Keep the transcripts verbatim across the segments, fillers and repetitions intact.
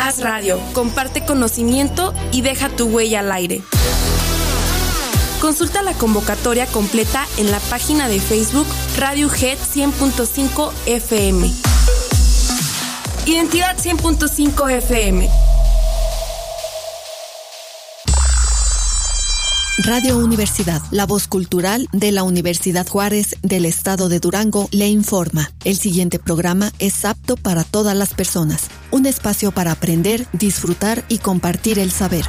Haz radio, comparte conocimiento y deja tu huella al aire. Consulta la convocatoria completa en la página de Facebook Radio U G E D cien punto cinco F M. Identidad cien punto cinco F M. Radio Universidad, la voz cultural de la Universidad Juárez del Estado de Durango, le informa. El siguiente programa es apto para todas las personas. Un espacio para aprender, disfrutar y compartir el saber.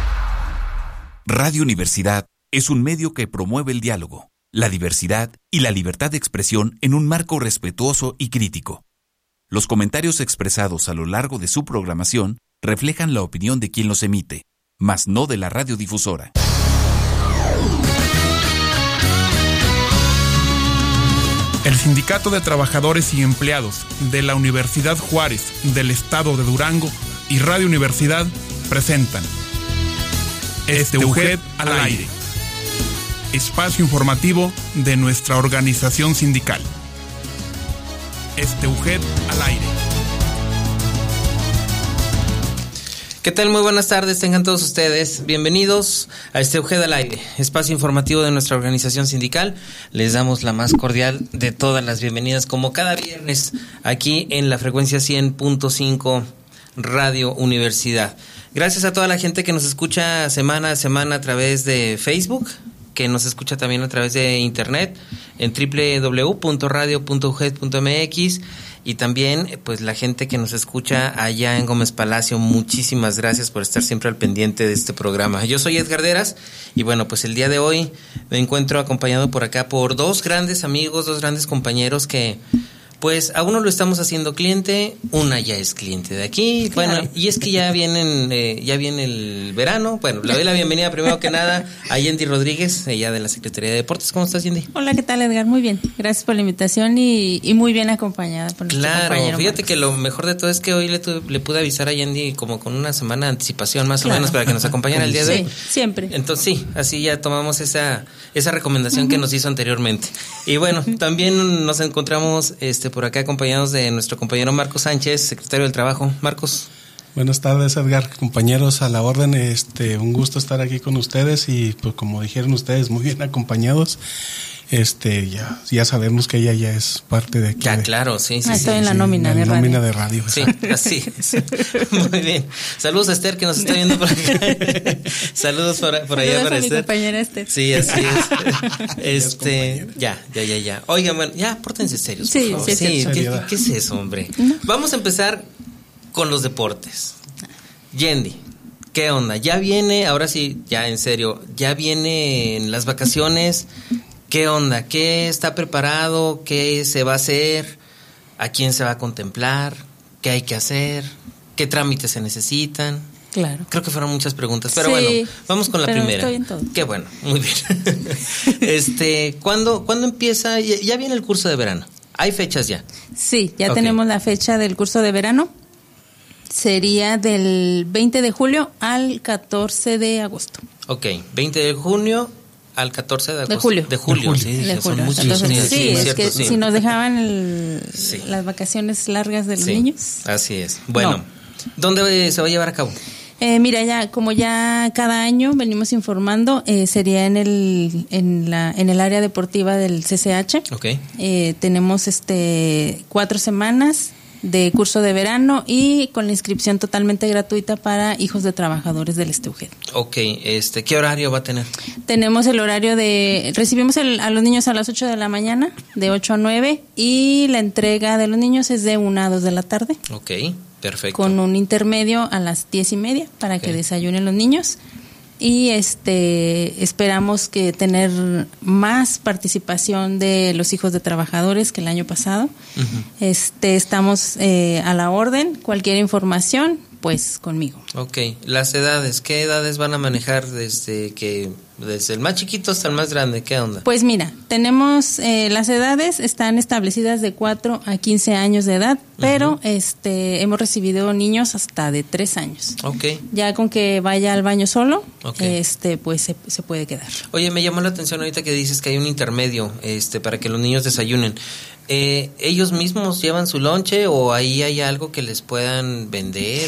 Radio Universidad es un medio que promueve el diálogo, la diversidad y la libertad de expresión en un marco respetuoso y crítico. Los comentarios expresados a lo largo de su programación reflejan la opinión de quien los emite, mas no de la radiodifusora. El Sindicato de Trabajadores y Empleados de la Universidad Juárez del Estado de Durango y Radio Universidad presentan Este U G E D al aire, espacio informativo de nuestra organización sindical. Este U G E D al aire. ¿Qué tal? Muy buenas tardes, tengan todos ustedes bienvenidos a este U G E D al aire, espacio informativo de nuestra organización sindical. Les damos la más cordial de todas las bienvenidas, como cada viernes, aquí en la frecuencia cien punto cinco Radio Universidad. Gracias a toda la gente que nos escucha semana a semana a través de Facebook, que nos escucha también a través de internet en doble u doble u doble u punto radio punto u g e d punto m x, y también pues la gente que nos escucha allá en Gómez Palacio. Muchísimas gracias por estar siempre al pendiente de este programa. Yo soy Edgar Deras y bueno, pues el día de hoy me encuentro acompañado por acá por dos grandes amigos, dos grandes compañeros que pues a uno lo estamos haciendo cliente, una ya es cliente de aquí. Claro. Bueno, y es que ya vienen, eh, ya viene el verano. Bueno, le doy la bienvenida primero que nada a Yendi Rodríguez, ella de la Secretaría de Deportes. ¿Cómo estás, Yendi? Hola, ¿qué tal, Edgar? Muy bien, gracias por la invitación y, y muy bien acompañada por nuestro Claro, compañero fíjate Marcos. Que lo mejor de todo es que hoy le, tu, le pude avisar a Yendi como con una semana de anticipación más claro. o menos para que nos acompañara el día de hoy. Sí, siempre. Entonces sí, así ya tomamos esa esa recomendación uh-huh. que nos hizo anteriormente. Y bueno, también nos encontramos este por acá acompañados de nuestro compañero Marcos Sánchez, secretario del Trabajo. Marcos. Buenas tardes, Edgar, compañeros a la orden. Este, un gusto estar aquí con ustedes y pues como dijeron ustedes, muy bien acompañados. Este, ya, ya sabemos que ella ya es parte de aquí. Ya, de, claro, sí, sí. Ah, sí, estoy sí, en la sí, nómina, en de, la radio. nómina de radio. Sí, así es. Muy bien. Saludos a Esther que nos está viendo por acá. Saludos por, por allá Saludos para a mi Esther. compañera Esther. Sí, así es. Este, ya, ya, ya, ya. Oigan, bueno, ya, pórtense serios, por Sí, favor. sí, Sí, sí, ¿qué, qué, ¿qué es eso, hombre? No. Vamos a empezar con los deportes. Yendi, ¿qué onda? Ya viene, ahora sí, ya en serio, ya vienen las vacaciones. ¿Qué onda? ¿Qué está preparado? ¿Qué se va a hacer? ¿A quién se va a contemplar? ¿Qué hay que hacer? ¿Qué trámites se necesitan? Claro. Creo que fueron muchas preguntas, pero sí, bueno, vamos con la pero primera. Estoy en todo. Qué bueno, muy bien. este, ¿cuándo, ¿cuándo empieza? Ya, ya viene el curso de verano. ¿Hay fechas ya? Sí, ya Okay. tenemos la fecha del curso de verano. Sería del veinte de julio al catorce de agosto. Ok, veinte de junio al catorce de agosto. De julio. De julio, De sí, De son julio, muchos entonces, días. sí, Sí, es cierto, que sí. si nos dejaban el, Sí. las vacaciones largas de los Sí, niños. así es. Bueno, No. ¿dónde se va a llevar a cabo? Eh, mira, ya como ya cada año venimos informando, eh, sería en el en la en el área deportiva del C C H. Ok. Eh, tenemos este cuatro semanas de curso de verano y con la inscripción totalmente gratuita para hijos de trabajadores del este U G E D. Ok, este, ¿qué horario va a tener? Tenemos el horario de, recibimos el, a los niños a las ocho de la mañana, de ocho a nueve, y la entrega de los niños es de una a dos de la tarde. Ok, perfecto. Con un intermedio a las diez y media para Ok. que desayunen los niños. Y este esperamos que tener más participación de los hijos de trabajadores que el año pasado. Uh-huh. Este estamos eh, a la orden. Cualquier información, pues conmigo. Ok, las edades, ¿qué edades van a manejar desde que desde el más chiquito hasta el más grande? ¿Qué onda? Pues mira, tenemos eh, las edades están establecidas de cuatro a quince años de edad, pero uh-huh. este hemos recibido niños hasta de tres años. Ok. Ya con que vaya al baño solo, Okay. este pues se, se puede quedar. Oye, me llamó la atención ahorita que dices que hay un intermedio este para que los niños desayunen. Eh, ¿Ellos mismos llevan su lonche o ahí hay algo que les puedan vender?